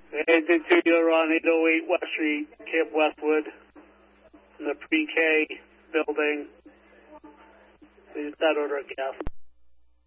Anything to you're on 808 West Street, Camp Westwood, in the pre-K building. Please that order of gas.